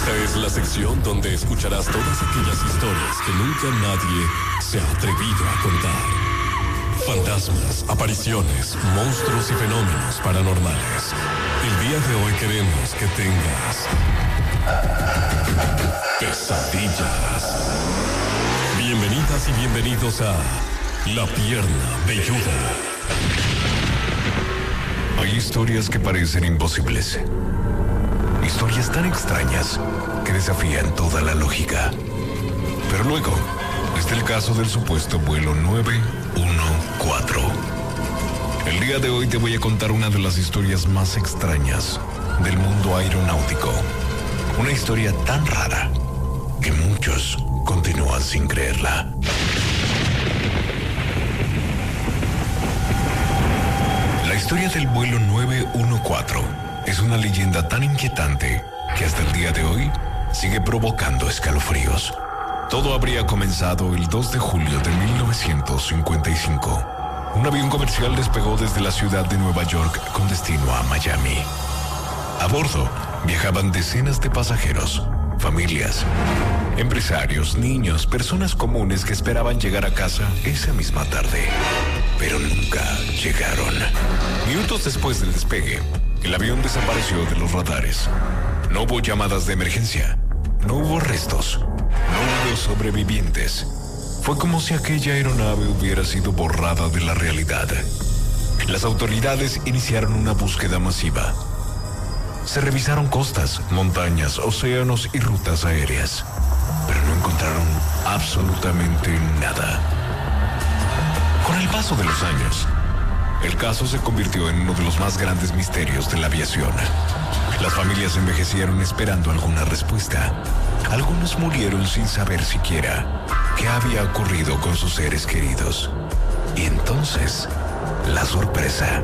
Esta es la sección donde escucharás todas aquellas historias que nunca nadie se ha atrevido a contar. Fantasmas, apariciones, monstruos y fenómenos paranormales. El día de hoy queremos que tengas pesadillas. Bienvenidas y bienvenidos a La Pierna Velluda. Hay historias que parecen imposibles. Historias tan extrañas que desafían toda la lógica. Pero luego, está el caso del supuesto vuelo 914. El día de hoy te voy a contar una de las historias más extrañas del mundo aeronáutico. Una historia tan rara que muchos continúan sin creerla. La historia del vuelo 914 es una leyenda tan inquietante que hasta el día de hoy sigue provocando escalofríos. Todo habría comenzado el 2 de julio de 1955. Un avión comercial despegó desde la ciudad de Nueva York con destino a Miami. A bordo viajaban decenas de pasajeros, familias, empresarios, niños, personas comunes que esperaban llegar a casa esa misma tarde. Pero nunca llegaron. Minutos después del despegue, el avión desapareció de los radares. No hubo llamadas de emergencia. No hubo restos. No hubo sobrevivientes. Fue como si aquella aeronave hubiera sido borrada de la realidad. Las autoridades iniciaron una búsqueda masiva. Se revisaron costas, montañas, océanos y rutas aéreas, pero no encontraron absolutamente nada. Con el paso de los años, el caso se convirtió en uno de los más grandes misterios de la aviación. Las familias envejecieron esperando alguna respuesta. Algunos murieron sin saber siquiera qué había ocurrido con sus seres queridos. Y entonces, la sorpresa.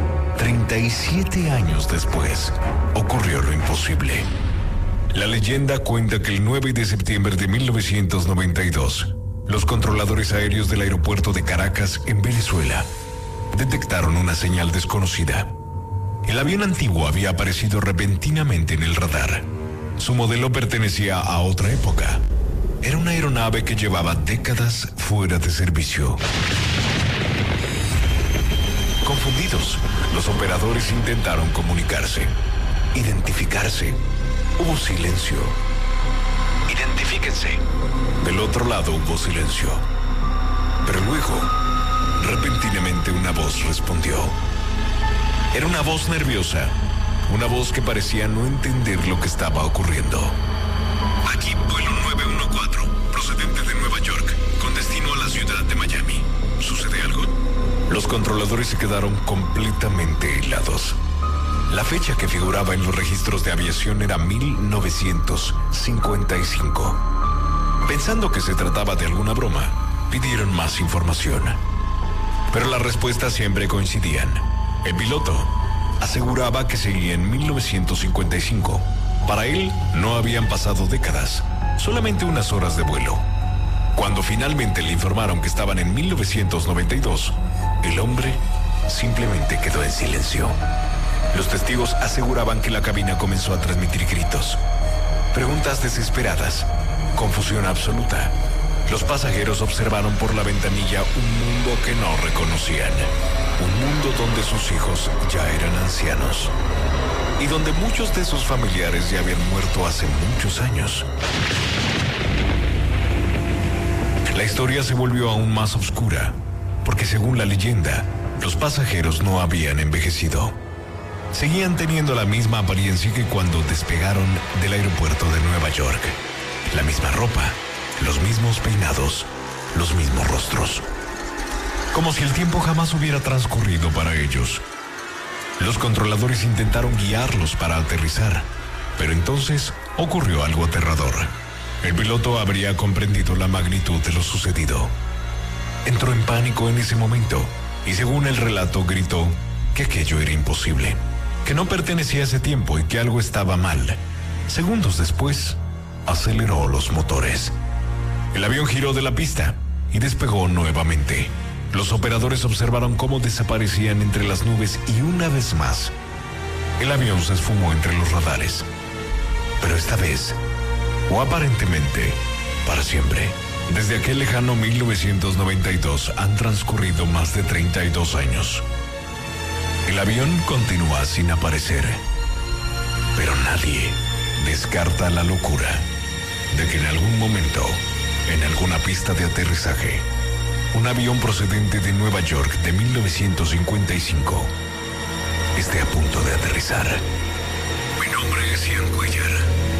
37 años después, ocurrió lo imposible. La leyenda cuenta que el 9 de septiembre de 1992, los controladores aéreos del aeropuerto de Caracas, en Venezuela, detectaron una señal desconocida. El avión antiguo había aparecido repentinamente en el radar. Su modelo pertenecía a otra época. Era una aeronave que llevaba décadas fuera de servicio. Confundidos, los operadores intentaron comunicarse, identificarse. Hubo silencio. Identifíquense. Del otro lado hubo silencio. Pero luego, repentinamente una voz respondió. Era una voz nerviosa, una voz que parecía no entender lo que estaba ocurriendo. Aquí vuelo 914, procedente de Nueva York, con destino a la ciudad de Miami. ¿Sucede algo? Los controladores se quedaron completamente helados. La fecha que figuraba en los registros de aviación era 1955. Pensando que se trataba de alguna broma, pidieron más información. Pero las respuestas siempre coincidían. El piloto aseguraba que seguía en 1955. Para él no habían pasado décadas, solamente unas horas de vuelo. Cuando finalmente le informaron que estaban en 1992, el hombre simplemente quedó en silencio. Los testigos aseguraban que la cabina comenzó a transmitir gritos, preguntas desesperadas, confusión absoluta. Los pasajeros observaron por la ventanilla un mundo que no reconocían. Un mundo donde sus hijos ya eran ancianos. Y donde muchos de sus familiares ya habían muerto hace muchos años. La historia se volvió aún más oscura, porque según la leyenda, los pasajeros no habían envejecido. Seguían teniendo la misma apariencia que cuando despegaron del aeropuerto de Nueva York. La misma ropa, los mismos peinados, los mismos rostros. Como si el tiempo jamás hubiera transcurrido para ellos. Los controladores intentaron guiarlos para aterrizar, pero entonces ocurrió algo aterrador. El piloto habría comprendido la magnitud de lo sucedido. Entró en pánico en ese momento y según el relato gritó que aquello era imposible, que no pertenecía a ese tiempo y que algo estaba mal. Segundos después, aceleró los motores. El avión giró de la pista y despegó nuevamente. Los operadores observaron cómo desaparecían entre las nubes y una vez más, el avión se esfumó entre los radares. pero esta vez, o aparentemente, para siempre. Desde aquel lejano 1992 han transcurrido más de 32 años. El avión continúa sin aparecer, pero nadie descarta la locura de que en algún momento, en alguna pista de aterrizaje, un avión procedente de Nueva York de 1955 esté a punto de aterrizar. Mi nombre es Ian Cuellar